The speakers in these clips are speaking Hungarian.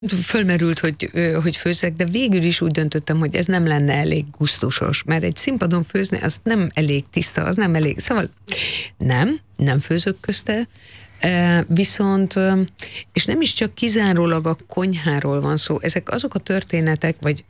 Fölmerült, hogy főzzek, de végül is úgy döntöttem, hogy ez nem lenne elég gusztusos, mert egy színpadon főzni, az nem elég tiszta, az nem elég, szóval nem főzök közte, viszont, és nem is csak kizárólag a konyháról van szó, ezek azok a történetek, vagy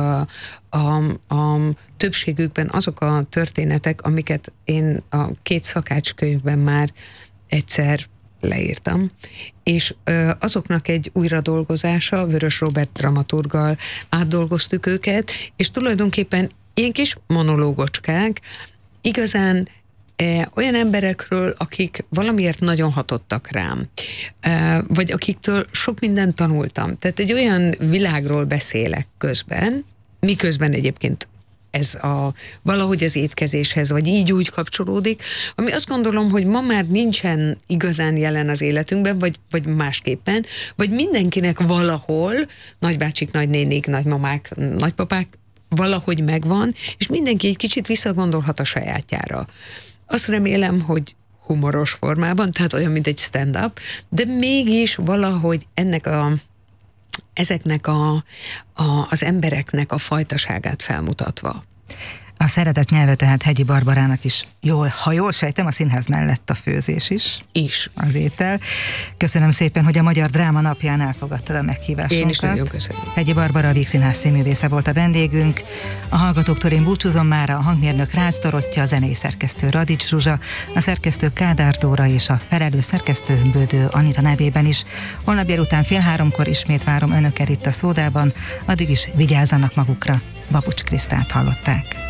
a többségükben azok a történetek, amiket én a 2 szakácskönyvben már egyszer leírtam, és azoknak egy újradolgozása, Vörös Róbert dramaturggal átdolgoztuk őket, és tulajdonképpen ilyen kis monológocskák, igazán olyan emberekről, akik valamiért nagyon hatottak rám, vagy akiktől sok mindent tanultam. Tehát egy olyan világról beszélek közben, miközben egyébként ez valahogy az étkezéshez, vagy így úgy kapcsolódik, ami azt gondolom, hogy ma már nincsen igazán jelen az életünkben, vagy másképpen, vagy mindenkinek valahol, nagybácsik, nagynénik, nagymamák, nagypapák, valahogy megvan, és mindenki egy kicsit visszagondolhat a sajátjára. Azt remélem, hogy humoros formában, tehát olyan, mint egy stand-up, de mégis valahogy ezeknek az embereknek a fajtaságát felmutatva. A szeretett nyelve tehát Hegyi Barbarának is ha jól sejtem, a színház mellett a főzés is. Az étel. Köszönöm szépen, hogy a Magyar Dráma Napján elfogadtad a meghívásunkat. Én is nagyon köszönöm. Hegyi Barbara, a Víg Színház színművésze volt a vendégünk. A hallgatóktól én búcsúzom mára, a hangmérnök Rácz Dorottya, a zenei szerkesztő Radics Zsuzsa, a szerkesztő Kádár Dóra és a felelős szerkesztő Bödő Anita nevében is. Holnap délután 14:30 ismét várom önöket itt a Szódában, addig is vigyázzanak magukra. Babucs Krisztát hallották.